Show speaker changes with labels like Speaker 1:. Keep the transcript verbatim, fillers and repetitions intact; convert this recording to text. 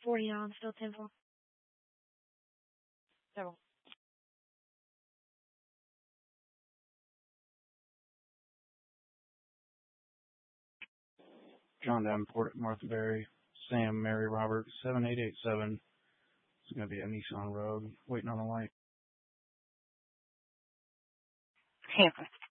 Speaker 1: forty on, still ten four.
Speaker 2: So,
Speaker 3: John Davenport at Martha Berry, Sam, Mary, Robert, seven eight eight seven. It's going to be a Nissan Rogue, waiting on the light.
Speaker 2: Tampa.